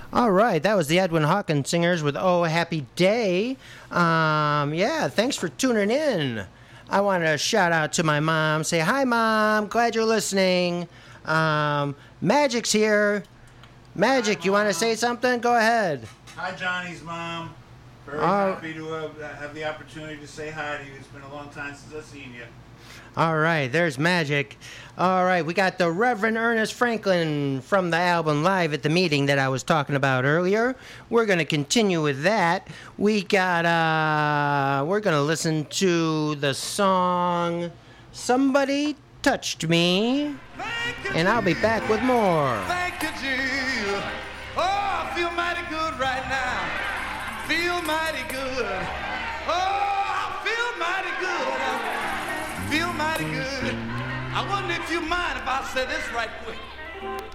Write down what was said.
All right, that was the Edwin Hawkins Singers with Oh Happy Day. Yeah, thanks for tuning in. I want to shout out to my mom. Say, hi, Mom. Glad you're listening. Magic's here. Magic, you want to say something? Go ahead. Hi, Johnny's mom. Very happy to have the opportunity to say hi to you. It's been a long time since I've seen you. All right, there's Magic. All right, we got the Reverend Ernest Franklin from the album Live at the Meeting that I was talking about earlier. We're going to continue with that. We're going to listen to the song Somebody Touched Me, and I'll be back with more. Thank you, Jesus. Oh, I feel mighty good right now. Feel mighty good. Oh, I feel mighty good. I feel mighty good. I wonder if you mind if I say this right quick.